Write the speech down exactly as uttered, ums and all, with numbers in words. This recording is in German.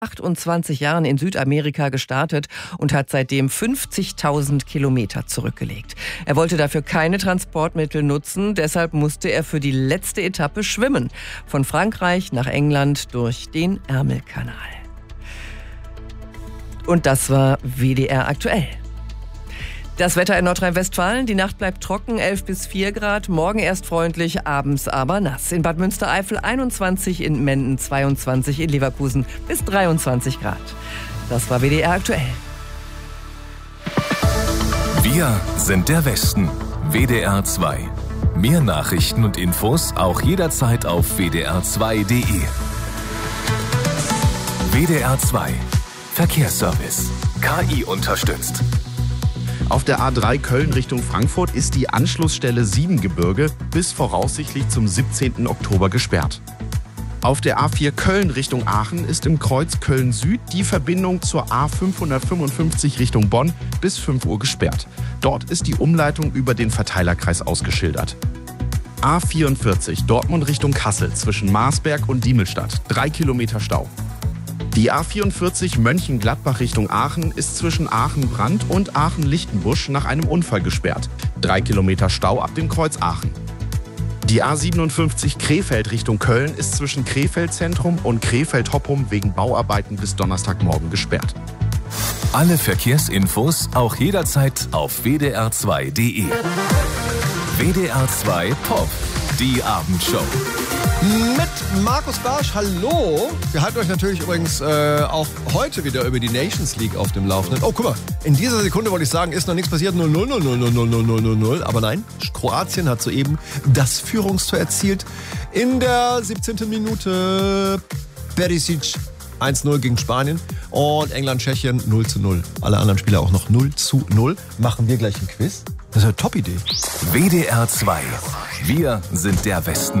achtundzwanzig Jahren in Südamerika gestartet und hat seitdem fünfzigtausend Kilometer zurückgelegt. Er wollte dafür keine Transportmittel nutzen, deshalb musste er für die letzte Etappe schwimmen. Von Frankreich nach England durch den Ärmelkanal. Und das war W D R aktuell. Das Wetter in Nordrhein-Westfalen, die Nacht bleibt trocken, elf bis vier Grad, morgen erst freundlich, abends aber nass. In Bad Münstereifel einundzwanzig, in Menden zweiundzwanzig, in Leverkusen bis dreiundzwanzig Grad. Das war W D R aktuell. Wir sind der Westen, W D R zwei. Mehr Nachrichten und Infos auch jederzeit auf w d r zwei punkt d e. W D R zwei Verkehrsservice. K I unterstützt. Auf der A drei Köln Richtung Frankfurt ist die Anschlussstelle Siebengebirge bis voraussichtlich zum siebzehnten Oktober gesperrt. Auf der A vier Köln Richtung Aachen ist im Kreuz Köln Süd die Verbindung zur A fünfhundertfünfundfünfzig Richtung Bonn bis fünf Uhr gesperrt. Dort ist die Umleitung über den Verteilerkreis ausgeschildert. A vierundvierzig Dortmund Richtung Kassel zwischen Marsberg und Diemelstadt. Drei Kilometer Stau. Die A vierundvierzig Mönchengladbach Richtung Aachen ist zwischen Aachen-Brand und Aachen-Lichtenbusch nach einem Unfall gesperrt. Drei Kilometer Stau ab dem Kreuz Aachen. Die A siebenundfünfzig Krefeld Richtung Köln ist zwischen Krefeld-Zentrum und Krefeld-Hoppum wegen Bauarbeiten bis Donnerstagmorgen gesperrt. Alle Verkehrsinfos auch jederzeit auf w d r zwei punkt d e. W D R zwei Pop, die Abendshow. Mit Markus Barsch, hallo. Wir halten euch natürlich übrigens äh, auch heute wieder über die Nations League auf dem Laufenden. Oh, guck mal, in dieser Sekunde wollte ich sagen, ist noch nichts passiert, null null null null null null null null null. Aber nein, Kroatien hat soeben das Führungstor erzielt. In der siebzehnten Minute Perisic eins null gegen Spanien und England-Tschechien null zu null. Alle anderen Spieler auch noch null zu null. Machen wir gleich ein Quiz? Das ist eine Top-Idee. W D R zwei. Wir sind der Westen.